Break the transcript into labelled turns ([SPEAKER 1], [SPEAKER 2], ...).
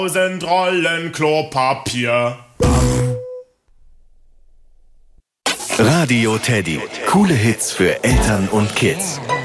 [SPEAKER 1] 1000 Rollen Klopapier.
[SPEAKER 2] Radio Teddy. Coole Hits für Eltern und Kids.